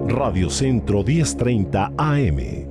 Radio Centro 1030 AM.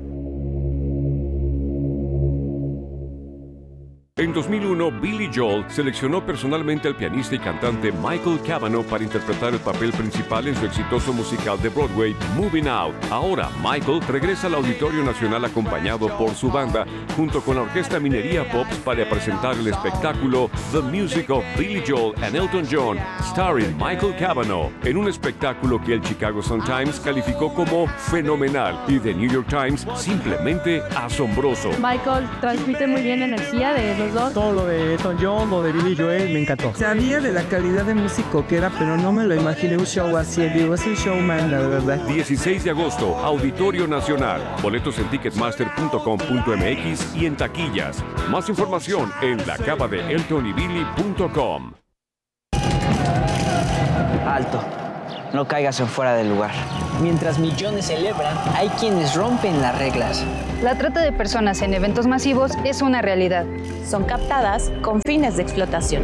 En 2001, Billy Joel seleccionó personalmente al pianista y cantante Michael Cavanaugh para interpretar el papel principal en su exitoso musical de Broadway, Moving Out. Ahora, Michael regresa al Auditorio Nacional acompañado por su banda, junto con la Orquesta Minería Pops, para presentar el espectáculo The Music of Billy Joel and Elton John, starring Michael Cavanaugh, en un espectáculo que el Chicago Sun-Times calificó como fenomenal y The New York Times simplemente asombroso. Michael transmite muy bien la energía de los dos. Todo lo de Elton John, lo de Billy Joel, me encantó. Sabía de la calidad de músico que era, pero no me lo imaginé un show así. Digo, es un showman, la verdad. 16 de agosto, Auditorio Nacional. Boletos en ticketmaster.com.mx y en taquillas. Más información en lacavadeeltonybilly.com. Alto. No caigas en fuera del lugar. Mientras millones celebran, hay quienes rompen las reglas. La trata de personas en eventos masivos es una realidad. Son captadas con fines de explotación.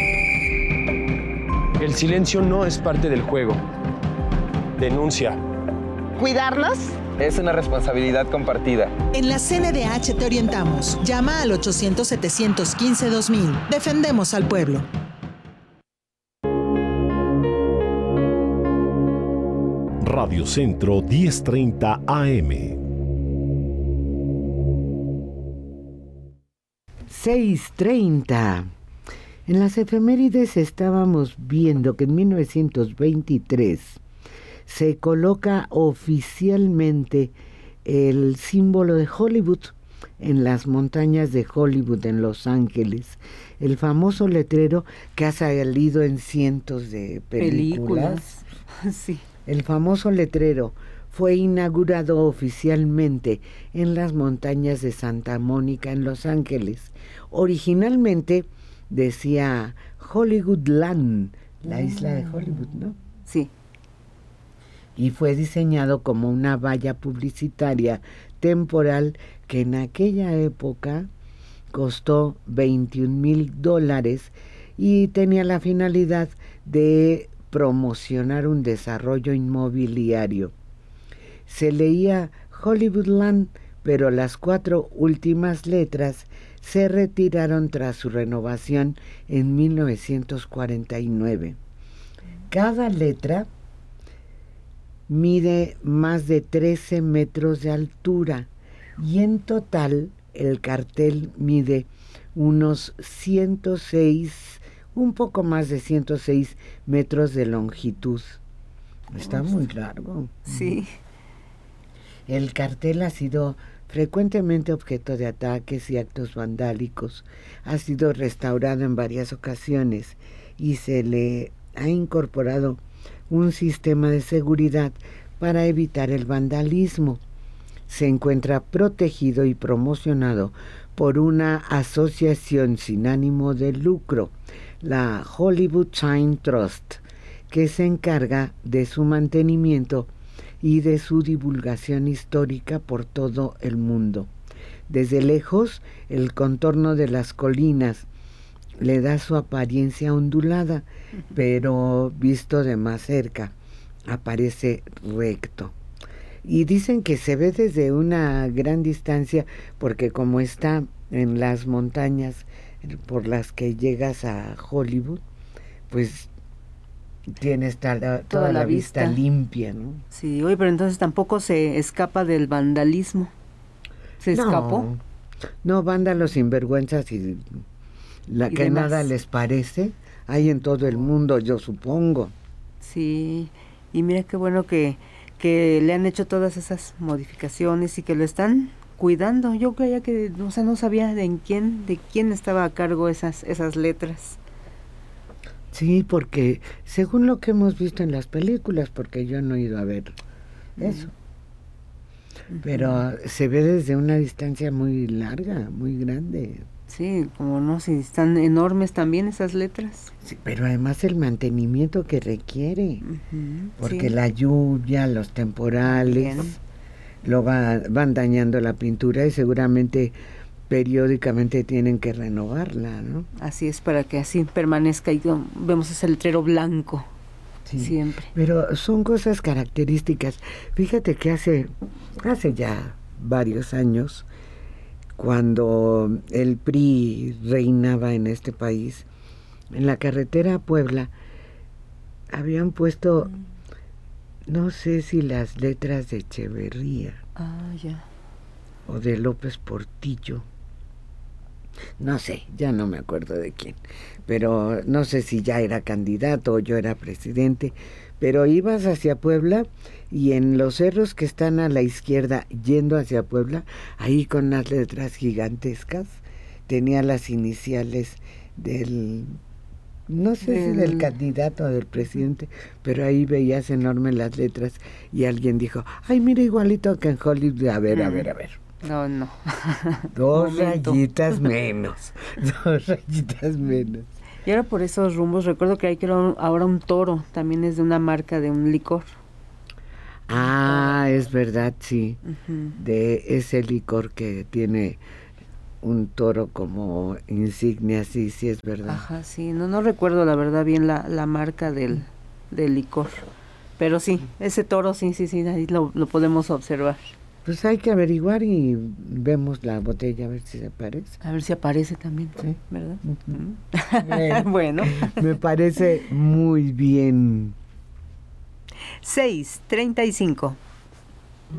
El silencio no es parte del juego. Denuncia. ¿Cuidarlos? Es una responsabilidad compartida. En la CNDH te orientamos. Llama al 800-715-2000. Defendemos al pueblo. Radio Centro 1030 AM. 6:30. En las efemérides estábamos viendo que en 1923 se coloca oficialmente el símbolo de Hollywood en las montañas de Hollywood, en Los Ángeles. El famoso letrero que ha salido en cientos de películas. Sí. El famoso letrero fue inaugurado oficialmente en las montañas de Santa Mónica, en Los Ángeles. Originalmente decía Hollywoodland, la isla de Hollywood, ¿no? Sí. Y fue diseñado como una valla publicitaria temporal que en aquella época costó $21,000 y tenía la finalidad de promocionar un desarrollo inmobiliario. Se leía Hollywoodland, pero las 4 últimas letras se retiraron tras su renovación en 1949. Cada letra mide más de 13 metros de altura y en total el cartel mide unos 106, un poco más de 106 metros de longitud. Está muy largo. Sí. El cartel ha sido frecuentemente objeto de ataques y actos vandálicos. Ha sido restaurado en varias ocasiones y se le ha incorporado un sistema de seguridad para evitar el vandalismo. Se encuentra protegido y promocionado por una asociación sin ánimo de lucro, la Hollywood Sign Trust, que se encarga de su mantenimiento y de su divulgación histórica por todo el mundo. Desde lejos, el contorno de las colinas le da su apariencia ondulada, pero visto de más cerca, aparece recto. Y dicen que se ve desde una gran distancia, porque como está en las montañas por las que llegas a Hollywood, pues tienes toda la vista limpia, ¿no? Sí, oye, pero entonces tampoco se escapa del vandalismo. ¿Se escapó? No, vándalos sinvergüenzas y que demás. Nada les parece, hay en todo el mundo, yo supongo. Sí, y mira qué bueno que le han hecho todas esas modificaciones y que lo están cuidando. Yo creía que, o sea, no sabía de quién estaba a cargo esas letras. Sí, porque según lo que hemos visto en las películas, porque yo no he ido a ver eso, pero se ve desde una distancia muy larga, muy grande. Sí, como no, si están enormes también esas letras. Sí, pero además el mantenimiento que requiere, porque la lluvia, los temporales, van dañando la pintura y seguramente periódicamente tienen que renovarla, ¿no? Así es, para que así permanezca y vemos ese letrero blanco. Sí, siempre. Pero son cosas características. Fíjate que hace ya varios años, cuando el PRI reinaba en este país, en la carretera a Puebla habían puesto, no sé si las letras de Echeverría o de López Portillo, no sé, ya no me acuerdo de quién, pero no sé si ya era candidato o yo era presidente, pero ibas hacia Puebla y en los cerros que están a la izquierda yendo hacia Puebla, ahí con unas letras gigantescas, tenía las iniciales del, no sé si del candidato o del presidente, pero ahí veías enormes las letras y alguien dijo, ay, mira, igualito que en Hollywood, a ver. No. Dos rayitas menos. Y ahora por esos rumbos, recuerdo que hay que ahora un toro, también es de una marca de un licor. Ah, es verdad, sí. De ese licor que tiene un toro como insignia, sí es verdad. Ajá, sí, no recuerdo la verdad bien la marca del licor, pero sí, ese toro sí, ahí lo podemos observar. Pues hay que averiguar y vemos la botella a ver si se aparece. A ver si aparece también, sí, ¿verdad? Bueno, me parece muy bien. 6:35.